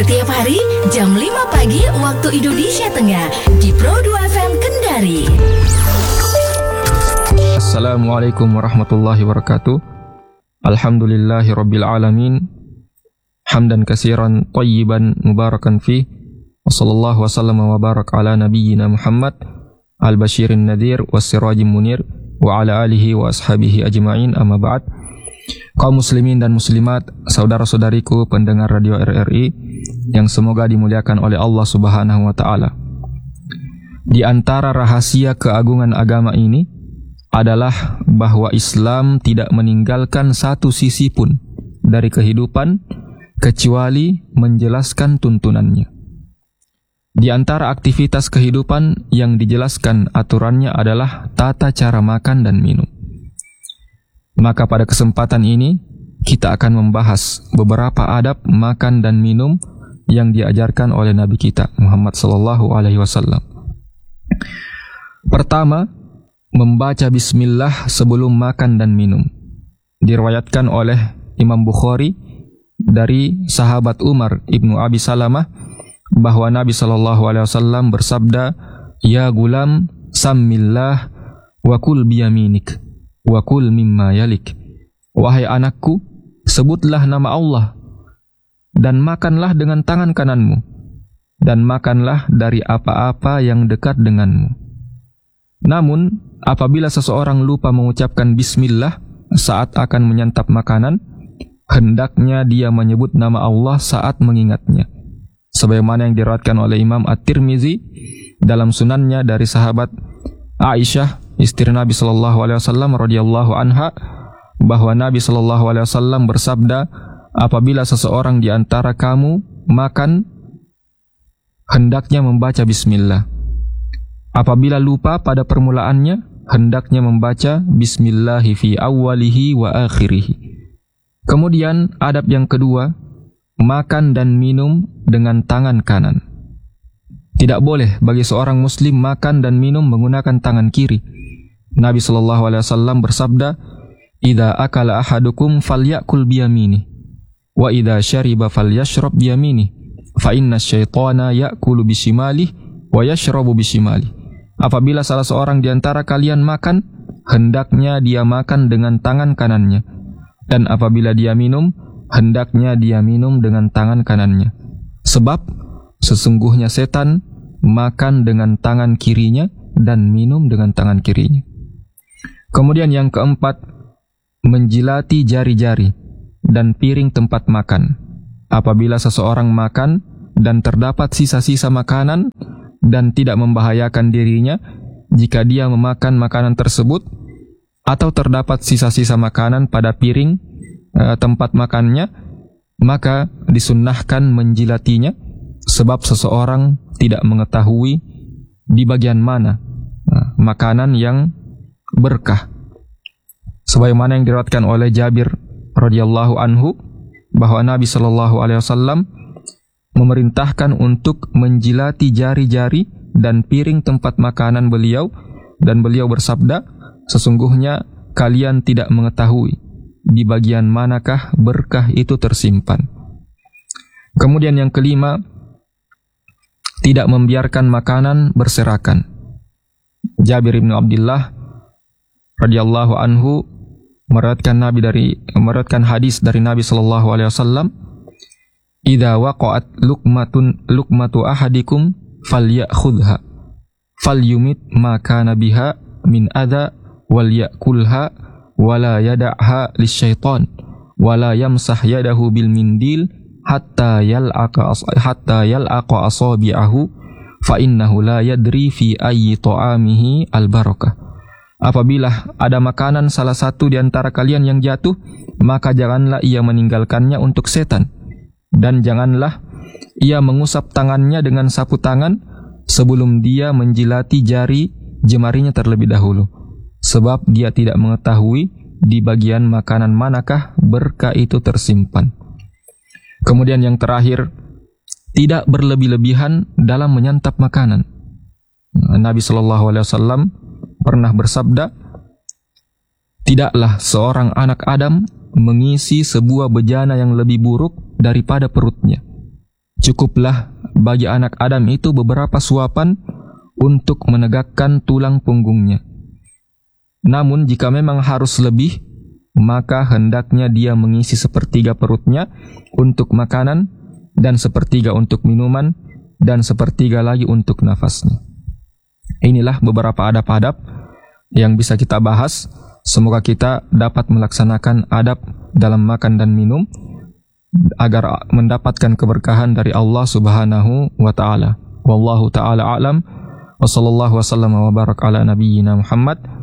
Setiap hari jam 5 pagi waktu Indonesia Tengah di Pro 2 FM Kendari. Assalamualaikum warahmatullahi wabarakatuh. Alhamdulillahi rabbil alamin. Hamdan katsiran thayyiban mubarakan fi. Wa sallallahu wasallam wa barak ala nabiyyina Muhammad al-basyirin nadhir was sirajim munir wa ala alihi wa ashabihi ajma'in, amma ba'd. Kaum muslimin dan muslimat, saudara-saudariku pendengar radio RRI yang semoga dimuliakan oleh Allah Subhanahu wa taala. Di antara rahasia keagungan agama ini adalah bahwa Islam tidak meninggalkan satu sisi pun dari kehidupan kecuali menjelaskan tuntunannya. Di antara aktivitas kehidupan yang dijelaskan aturannya adalah tata cara makan dan minum. Maka pada kesempatan ini kita akan membahas beberapa adab makan dan minum yang diajarkan oleh Nabi kita Muhammad sallallahu alaihi wasallam. Pertama, membaca bismillah sebelum makan dan minum. Diriwayatkan oleh Imam Bukhari dari sahabat Umar ibnu Abi Salamah bahwa Nabi sallallahu alaihi wasallam bersabda, "Ya gulam, sammillah wa kul biyaminik wa kul mimma yalik." Wahai anakku, sebutlah nama Allah dan makanlah dengan tangan kananmu dan makanlah dari apa-apa yang dekat denganmu. Namun, apabila seseorang lupa mengucapkan bismillah saat akan menyantap makanan, hendaknya dia menyebut nama Allah saat mengingatnya. Sebagaimana yang diriwayatkan oleh Imam At-Tirmizi dalam sunannya dari sahabat Aisyah, istri Nabi sallallahu alaihi wasallam radhiyallahu anha, bahwa Nabi sallallahu alaihi wasallam bersabda, apabila seseorang di antara kamu makan, hendaknya membaca bismillah. Apabila lupa pada permulaannya, hendaknya membaca bismillahi fi awwalihi wa akhirihi. Kemudian adab yang kedua, makan dan minum dengan tangan kanan. Tidak boleh bagi seorang muslim makan dan minum menggunakan tangan kiri. Nabi sallallahu alaihi wasallam bersabda, "Idza akala ahadukum falyakul biyamini wa idza syariba falyashrab biyamini fa inna syaitana ya'kulu bishimalihi wa yashrabu bishimalihi." Apabila salah seorang di antara kalian makan, hendaknya dia makan dengan tangan kanannya, dan apabila dia minum, hendaknya dia minum dengan tangan kanannya. Sebab sesungguhnya setan makan dengan tangan kirinya dan minum dengan tangan kirinya. Kemudian yang keempat, menjilati jari-jari dan piring tempat makan. Apabila seseorang makan dan terdapat sisa-sisa makanan dan tidak membahayakan dirinya jika dia memakan makanan tersebut, atau terdapat sisa-sisa makanan pada piring tempat makannya, maka disunnahkan menjilatinya, sebab seseorang tidak mengetahui di bagian mana makanan yang berkah. Sebagaimana yang diriwayatkan oleh Jabir radhiyallahu anhu bahwa Nabi sallallahu alaihi wasallam memerintahkan untuk menjilati jari-jari dan piring tempat makanan beliau, dan beliau bersabda, sesungguhnya kalian tidak mengetahui di bagian manakah berkah itu tersimpan. Kemudian yang kelima, tidak membiarkan makanan berserakan. Jabir bin Abdullah radhiyallahu anhu meriwayatkan hadis dari Nabi sallallahu alaihi wasallam, "Idza waqa'at luqmatu ahadikum falyakhudha falyumit ma kana biha min adza wal yakulha wala yad'ha lisyaitan wala yamsah yadahu bil mindil hatta yal'aqa asabi'ahu fa innahu la yadri fi ayyi ta'amihi al barakah." Apabila ada makanan salah satu di antara kalian yang jatuh, maka janganlah ia meninggalkannya untuk setan, dan janganlah ia mengusap tangannya dengan sapu tangan sebelum dia menjilati jari jemarinya terlebih dahulu, sebab dia tidak mengetahui di bagian makanan manakah berkah itu tersimpan. Kemudian yang terakhir, tidak berlebih-lebihan dalam menyantap makanan. Nabi sallallahu alaihi wasallam pernah bersabda, tidaklah seorang anak Adam mengisi sebuah bejana yang lebih buruk daripada perutnya. cukuplah bagi anak Adam itu beberapa suapan untuk menegakkan tulang punggungnya. Namun jika memang harus lebih, maka hendaknya dia mengisi sepertiga perutnya untuk makanan, dan sepertiga untuk minuman, dan sepertiga lagi untuk nafasnya. Inilah beberapa adab-adab yang bisa kita bahas. Semoga kita dapat melaksanakan adab dalam makan dan minum agar mendapatkan keberkahan dari Allah Subhanahu wa taala. Wallahu taala a'lam. Wa sallallahu wasallam wa baraka ala nabiyyina Muhammad